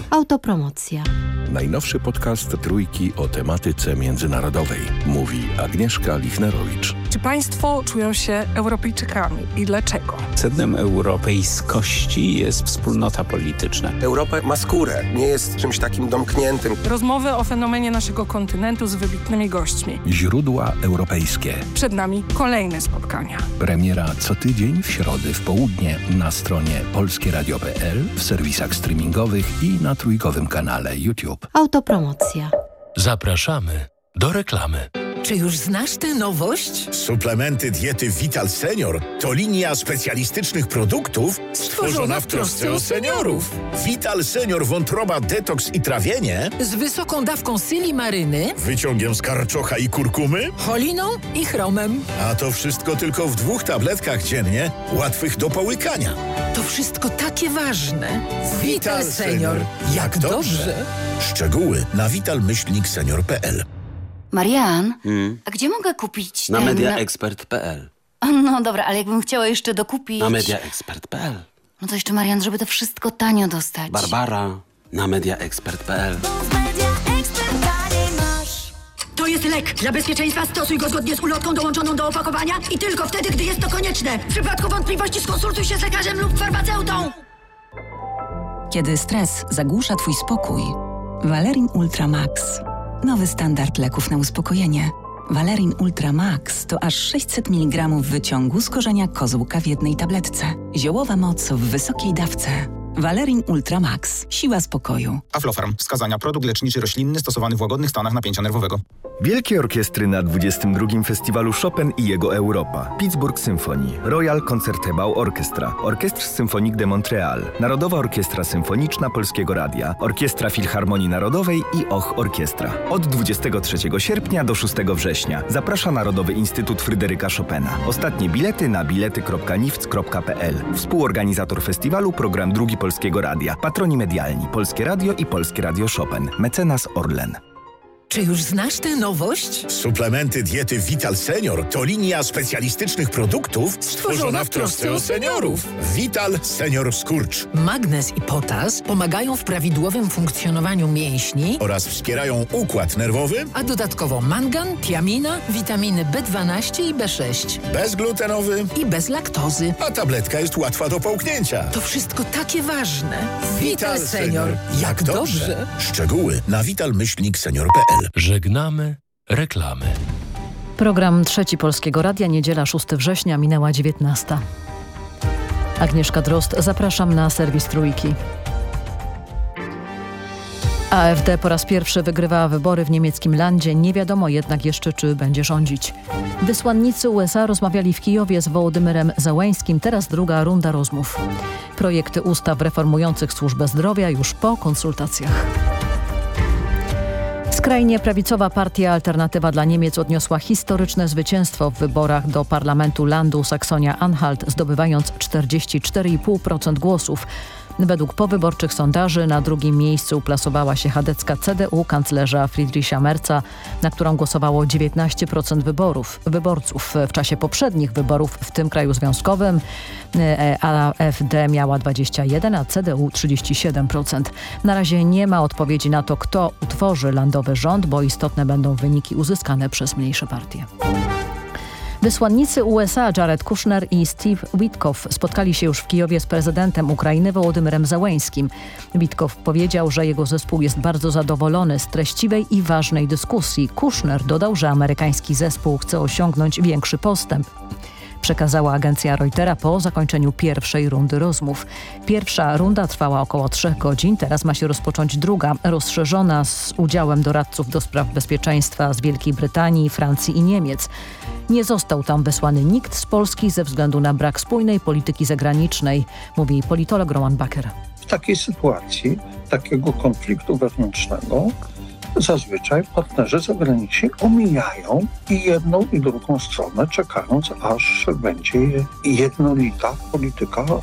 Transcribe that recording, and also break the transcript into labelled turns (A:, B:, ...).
A: Autopromocja.
B: Najnowszy podcast Trójki o tematyce międzynarodowej. Mówi Agnieszka Lichnerowicz.
C: Czy państwo czują się Europejczykami i dlaczego?
D: Sednem europejskości jest wspólnota polityczna.
E: Europa ma skórę, nie jest czymś takim domkniętym.
C: Rozmowy o fenomenie naszego kontynentu z wybitnymi gośćmi.
B: Źródła europejskie.
C: Przed nami kolejne spotkania.
B: Premiera co tydzień w środę w południe na stronie polskieradio.pl, w serwisach streamingowych i na trójkowym kanale YouTube.
A: Autopromocja.
F: Zapraszamy do reklamy.
G: Czy już znasz tę nowość?
H: Suplementy diety Vital Senior to linia specjalistycznych produktów stworzona w trosce o seniorów. Vital Senior wątroba, detoks i trawienie
G: Z wysoką dawką silimaryny,
H: wyciągiem z karczocha i kurkumy,
G: choliną i chromem.
H: a to wszystko tylko w 2 tabletkach dziennie, łatwych do połykania.
G: To wszystko takie ważne.
H: Vital Senior. Jak dobrze. Szczegóły na vital-senior.pl.
I: Marian, a gdzie mogę kupić
J: Na mediaexpert.pl.
I: No dobra, ale jakbym chciała jeszcze dokupić...
J: Na mediaexpert.pl.
I: No to jeszcze, Marian, żeby to wszystko tanio dostać.
J: Barbara. Na mediaexpert.pl.
K: To jest lek. Dla bezpieczeństwa stosuj go zgodnie z ulotką dołączoną do opakowania i tylko wtedy, gdy jest to konieczne. W przypadku wątpliwości skonsultuj się z lekarzem lub farmaceutą.
L: Kiedy stres zagłusza twój spokój, Valerin Ultra Max. Nowy standard leków na uspokojenie. Valerin Ultra Max to aż 600 mg wyciągu z korzenia kozłka w jednej tabletce. Ziołowa moc w wysokiej dawce. Valerin Ultra Max. Siła spokoju.
M: Aflofarm. Wskazania. Produkt leczniczy roślinny stosowany w łagodnych stanach napięcia nerwowego.
N: Wielkie orkiestry na 22. Festiwalu Chopin i jego Europa. Pittsburgh Symphony, Royal Concertgebouw Orchestra, Orchestre Symphonique de Montréal, Narodowa Orkiestra Symfoniczna Polskiego Radia, Orkiestra Filharmonii Narodowej i Och Orkiestra. Od 23 sierpnia do 6 września. Zaprasza Narodowy Instytut Fryderyka Chopina. Ostatnie bilety na bilety.nifc.pl. Współorganizator festiwalu program Drugi Polskiego Radia. Patroni medialni Polskie Radio i Polskie Radio Chopin. Mecenas Orlen.
G: Czy już znasz tę nowość?
H: Suplementy diety Vital Senior to linia specjalistycznych produktów stworzona w trosce o seniorów. Vital Senior Skurcz.
G: Magnez i potas pomagają w prawidłowym funkcjonowaniu mięśni
H: Oraz wspierają układ nerwowy.
G: a dodatkowo mangan, tiamina, witaminy B12 i B6
H: Bezglutenowy.
G: i bez laktozy.
H: A tabletka jest łatwa do połknięcia.
G: To wszystko takie ważne.
H: Vital Senior. Jak dobrze. Szczegóły na vital-senior.pl.
F: Żegnamy reklamy.
O: Program Trzeci Polskiego Radia, niedziela 6 września, minęła 19. Agnieszka Drozd, zapraszam na serwis Trójki. AfD po raz pierwszy wygrywa wybory w niemieckim Landzie, nie wiadomo jednak jeszcze, czy będzie rządzić. Wysłannicy USA rozmawiali w Kijowie z Wołodymyrem Zełeńskim, teraz druga runda rozmów. Projekty ustaw reformujących służbę zdrowia już po konsultacjach. Skrajnie prawicowa partia Alternatywa dla Niemiec odniosła historyczne zwycięstwo w wyborach do parlamentu Landu Saksonia-Anhalt, zdobywając 44,5% głosów. Według powyborczych sondaży na drugim miejscu plasowała się chadecka CDU kanclerza Friedricha Merza, na którą głosowało 19% wyborców. W czasie poprzednich wyborów w tym kraju związkowym AfD miała 21%, a CDU 37%. Na razie nie ma odpowiedzi na to, kto utworzy landowy rząd, bo istotne będą wyniki uzyskane przez mniejsze partie. Wysłannicy USA Jared Kushner i Steve Witkoff spotkali się już w Kijowie z prezydentem Ukrainy Wołodymyrem Zełeńskim. Witkoff powiedział, że jego zespół jest bardzo zadowolony z treściwej i ważnej dyskusji. Kushner dodał, że amerykański zespół chce osiągnąć większy postęp. Przekazała agencja Reutera po zakończeniu pierwszej rundy rozmów. Pierwsza runda trwała około 3 godzin, teraz ma się rozpocząć druga, rozszerzona z udziałem doradców do spraw bezpieczeństwa z Wielkiej Brytanii, Francji i Niemiec. Nie został tam wysłany nikt z Polski ze względu na brak spójnej polityki zagranicznej, mówi politolog Roman Baker.
P: W takiej sytuacji, takiego konfliktu wewnętrznego, zazwyczaj partnerzy zagraniczni omijają i jedną i drugą stronę, czekając, aż będzie jednolita polityka